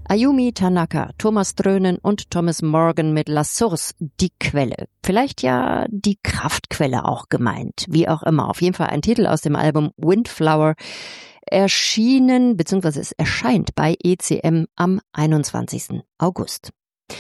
Ayumi Tanaka, Thomas Drönen und Thomas Morgan mit La Source, die Quelle. Vielleicht ja die Kraftquelle auch gemeint. Wie auch immer. Auf jeden Fall ein Titel aus dem Album Windflower. Erschienen, beziehungsweise es erscheint bei ECM am 21. August.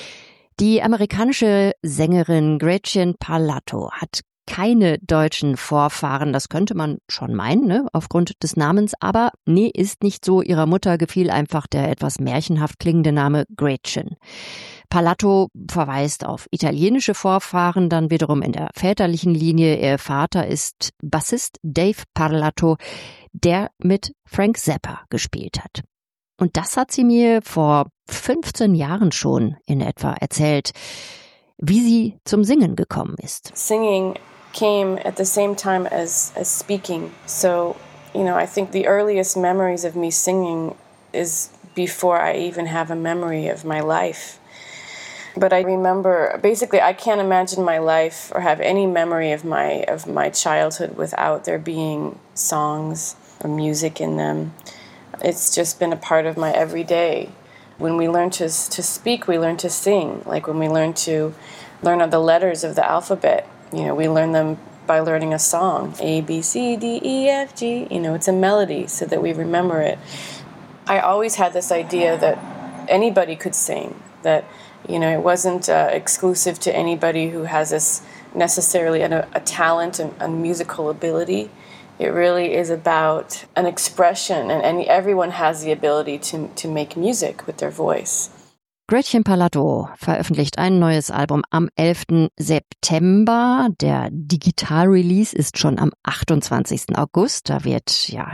Die amerikanische Sängerin Gretchen Parlato hat keine deutschen Vorfahren, das könnte man schon meinen, ne, aufgrund des Namens, aber nee, ist nicht so. Ihrer Mutter gefiel einfach der etwas märchenhaft klingende Name Gretchen. Parlato verweist auf italienische Vorfahren, dann wiederum in der väterlichen Linie. Ihr Vater ist Bassist Dave Parlato, der mit Frank Zappa gespielt hat. Und das hat sie mir vor 15 Jahren schon in etwa erzählt, wie sie zum Singen gekommen ist. Singing came at the same time as speaking. So, I think the earliest memories of me singing is before I even have a memory of my life. But I remember, basically, I can't imagine my life or have any memory of my childhood without there being songs or music in them. It's just been a part of my everyday. When we learn to speak, we learn to sing. Like when we learn all the letters of the alphabet, we learn them by learning a song. A, B, C, D, E, F, G. It's a melody so that we remember it. I always had this idea that anybody could sing, that, it wasn't exclusive to anybody who has this necessarily a talent and a musical ability. It really is about an expression, and everyone has the ability to make music with their voice. Gretchen Parlato veröffentlicht ein neues Album am 11. September. Der Digital-Release ist schon am 28. August. Da wird ja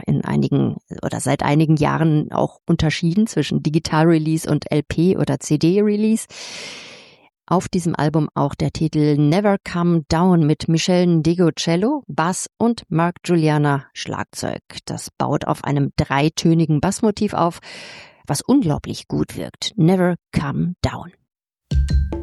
seit einigen Jahren auch unterschieden zwischen Digital-Release und LP- oder CD-Release. Auf diesem Album auch der Titel Never Come Down mit Michelle Ndego Cello, Bass und Mark Juliana Schlagzeug. Das baut auf einem dreitönigen Bassmotiv auf, was unglaublich gut wirkt. Never Come Down.